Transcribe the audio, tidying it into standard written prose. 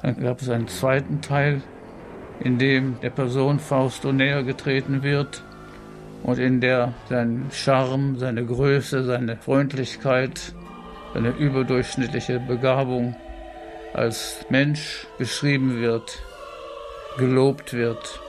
Dann gab es einen zweiten Teil, in dem der Person Fausto näher getreten wird und in der sein Charme, seine Größe, seine Freundlichkeit, seine überdurchschnittliche Begabung als Mensch beschrieben wird, gelobt wird.